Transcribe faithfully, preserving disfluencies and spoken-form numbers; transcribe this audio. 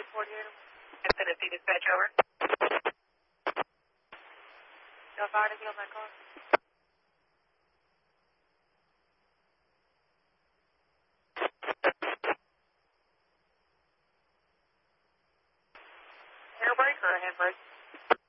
forty-eight. Tennessee dispatch over. Y'all fire to get on that car? Air brake or a handbrake?